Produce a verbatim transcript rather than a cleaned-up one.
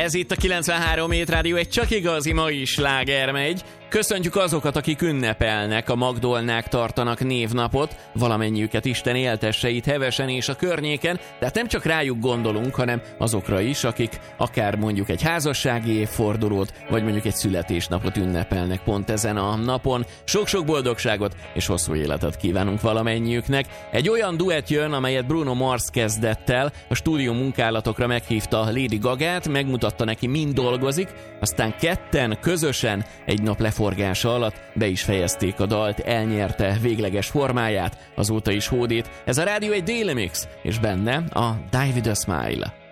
Ez itt a kilencvenhárom Hét Rádió, egy csak igazi mai sláger megy. Köszöntjük azokat, akik ünnepelnek, a Magdolnák tartanak névnapot, valamennyiüket Isten éltesse itt Hevesen és a környéken, de hát nem csak rájuk gondolunk, hanem azokra is, akik akár mondjuk egy házassági évfordulót, vagy mondjuk egy születésnapot ünnepelnek pont ezen a napon. Sok-sok boldogságot és hosszú életet kívánunk valamennyiüknek. Egy olyan duett jön, amelyet Bruno Mars kezdett el, a stúdió munkálatokra meghívta Lady Gagát, megmutatta neki, mind dolgozik, aztán ketten közösen egy nap leforgása alatt be is fejezték a dalt, elnyerte végleges formáját, azóta is hódít. Ez a rádió egy Daily Mix, és benne a Die With A Smile.